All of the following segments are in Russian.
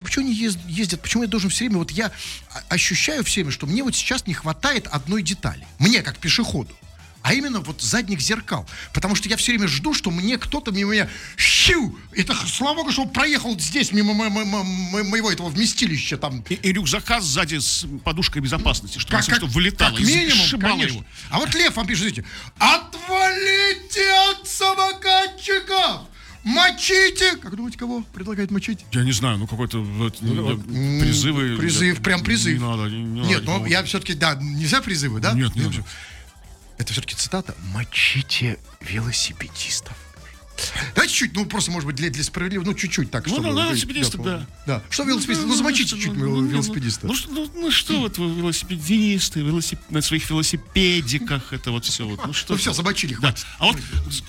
почему они ездят, почему я должен все время, вот я ощущаю все время, что мне вот сейчас не хватает одной детали, мне как пешеходу. А именно вот задних зеркал. Потому что я все время жду, что мне кто-то мимо меня... Это, слава богу, что он проехал здесь, мимо моего этого вместилища. Там. И рюкзака сзади с подушкой безопасности, чтобы вылетало. Как минимум, конечно. Его. А вот Лев вам пишет, смотрите. Отвалите от самокатчиков! Мочите! Как думаете, кого предлагает мочить? Я не знаю, какой-то призывы. Призыв, прям призыв. Не надо. Нет, но я все-таки, да, нельзя призывы, да? Нет. Это все-таки цитата. Мочите велосипедистов. Давайте чуть-чуть, просто, может быть, для справедливости, чуть-чуть так, чтобы... велосипедистов, да. Что велосипедисты? Замочите чуть-чуть велосипедиста. Что вот вы, велосипедисты, на своих велосипедиках, это вот все вот. Все, замочили, хватит. А вот...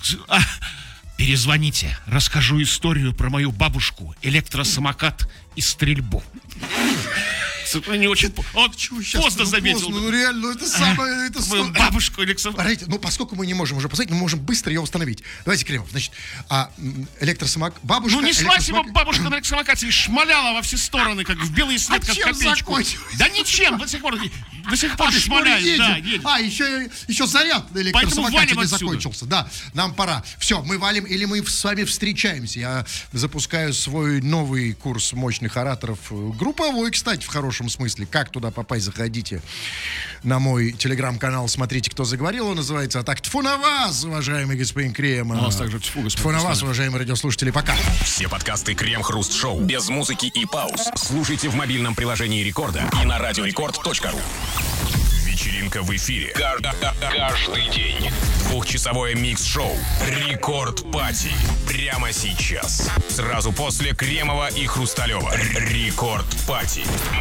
Перезвоните, расскажу историю про мою бабушку, электросамокат и стрельбу. Не очень поздно заметил. Реально, это самое... Мою бабушку электросамокат. Поскольку мы не можем уже посмотреть, мы можем быстро ее установить. Давайте, Кремов, значит, электросамокат... Бабушка... неслась его бабушка на электросамокате и шмаляла во все стороны, как в белый свет, как в копеечку. Да ничем, до сих пор шмаляет. Да, еще заряд на электросамокате не закончился. Да, нам пора. Все, мы валим или мы с вами встречаемся. Я запускаю свой новый курс мощных ораторов. Групповой, кстати, в хорошем смысле. Как туда попасть, заходите на мой телеграм-канал, смотрите, кто заговорил. Он называется «А так тьфу на вас, уважаемый господин Крем». У нас также тьфу на вас, уважаемые радиослушатели. Пока. Все подкасты Крем-Хруст-Шоу без музыки и пауз слушайте в мобильном приложении Рекорда и на радиорекорд.ру. Вечеринка в эфире. Каждый день. Двухчасовое микс-шоу «Рекорд Пати». Прямо сейчас. Сразу после Кремова и Хрусталева. «Рекорд Пати».